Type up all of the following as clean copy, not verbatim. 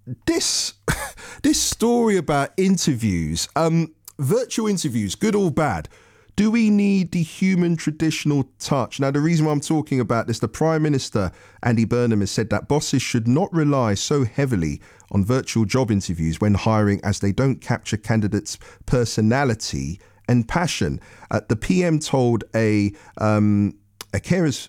this this story about interviews, virtual interviews, good or bad. Do we need the human traditional touch? Now, the reason why I'm talking about this, the Prime Minister, Andy Burnham, has said that bosses should not rely so heavily on virtual job interviews when hiring, as they don't capture candidates' personality and passion. The PM told a careers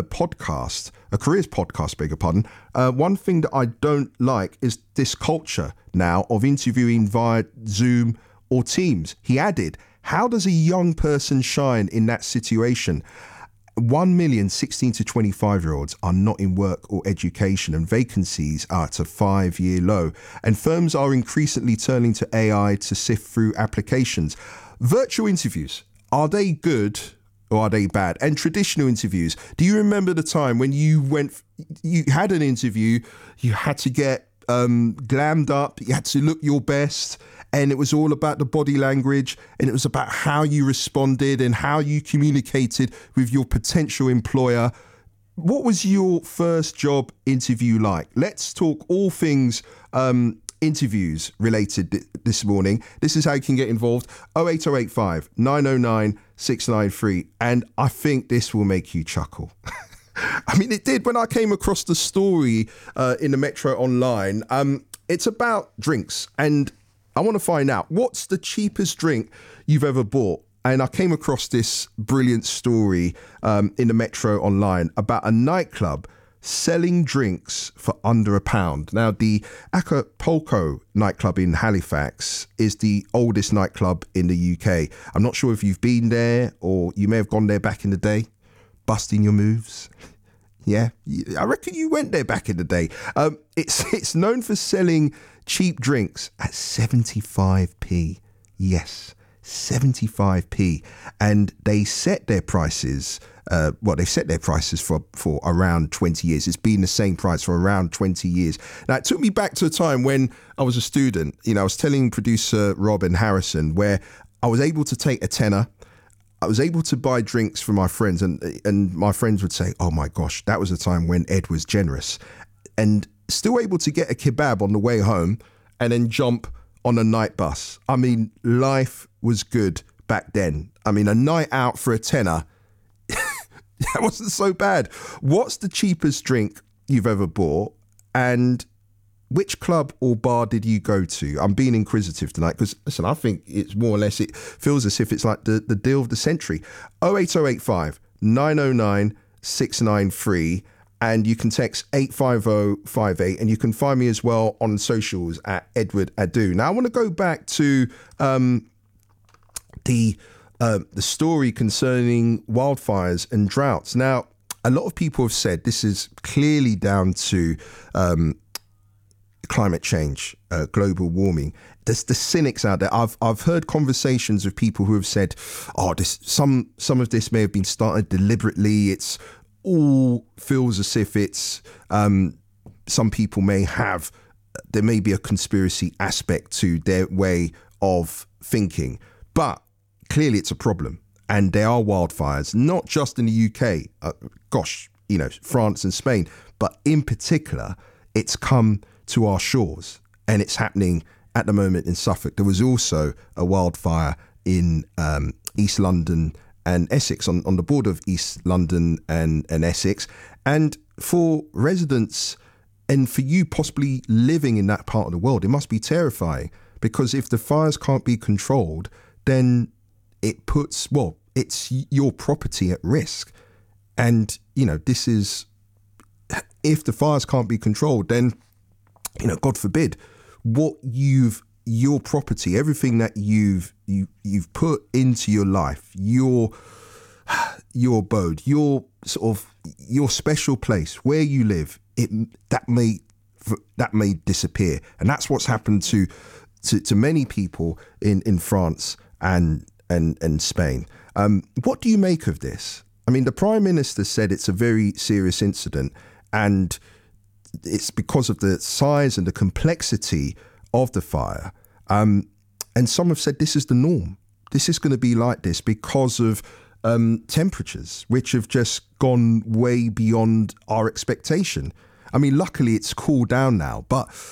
podcast, beg your pardon. One thing that I don't like is this culture now of interviewing via Zoom or Teams. He added, how does a young person shine in that situation? 1 million 16 to 25-year-olds are not in work or education, and vacancies are at a 5-year low. And firms are increasingly turning to AI to sift through applications. Virtual interviews, are they good or are they bad? And traditional interviews, do you remember the time when you had an interview, you had to get glammed up, you had to look your best, and it was all about the body language, and it was about how you responded and how you communicated with your potential employer. What was your first job interview like? Let's talk all things interviews related this morning. This is how you can get involved. 08085 909 693. And I think this will make you chuckle. I mean, it did when I came across the story in the Metro Online. It's about drinks, and I want to find out, what's the cheapest drink you've ever bought? And I came across this brilliant story in the Metro Online about a nightclub selling drinks for under £1. Now, the Acapulco nightclub in Halifax is the oldest nightclub in the UK. I'm not sure if you've been there, or you may have gone there back in the day, busting your moves. Yeah, I reckon you went there back in the day. It's known for selling cheap drinks at 75p. Yes, 75p. And they set their prices, for around 20 years. It's been the same price for around 20 years. Now, it took me back to a time when I was a student. You know, I was telling producer Rob and Harrison where I was able to take a tenner. I was able to buy drinks for my friends, and my friends would say, oh my gosh, that was a time when Ed was generous. And still able to get a kebab on the way home and then jump on a night bus. I mean, life was good back then. I mean, a night out for a tenner, that wasn't so bad. What's the cheapest drink you've ever bought? And which club or bar did you go to? I'm being inquisitive tonight because, listen, I think it's more or less, it feels as if it's like the deal of the century. 08085 909 693. And you can text 85058, and you can find me as well on socials at Edward Adu. Now, I want to go back to the story concerning wildfires and droughts. Now, a lot of people have said this is clearly down to climate change, global warming. There's the cynics out there. I've heard conversations with people who have said, "Oh, some of this may have been started deliberately. It's all feels as if it's some people there may be a conspiracy aspect to their way of thinking, but clearly it's a problem, and there are wildfires not just in the UK, France and Spain, but in particular it's come to our shores, and it's happening at the moment in Suffolk. There was also a wildfire in East London and Essex, on the border of East London and Essex. And for residents, and for you possibly living in that part of the world, it must be terrifying, because if the fires can't be controlled, then it's your property at risk. And, this is, if the fires can't be controlled, then, God forbid, your property, everything that you've put into your life, your abode, your special place where you live, that may disappear. And that's what's happened to many people in France and Spain. What do you make of this? I mean, the Prime Minister said it's a very serious incident, and it's because of the size and the complexity of the fire. And some have said this is the norm. This is going to be like this because of temperatures, which have just gone way beyond our expectation. I mean, luckily it's cooled down now, but